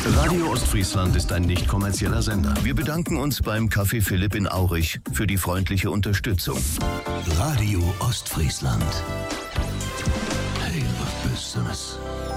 Radio Ostfriesland ist ein nicht kommerzieller Sender. Wir bedanken uns beim Café Philipp in Aurich für die freundliche Unterstützung. Radio Ostfriesland. Hey, was bist du?